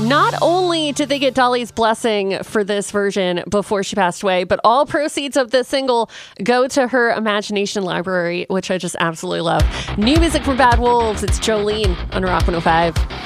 Not only did they get Dolly's blessing for this version before she passed away, but all proceeds of this single go to her Imagination Library, which I just absolutely love. New music from Bad Wolves. It's Jolene on Rock 105.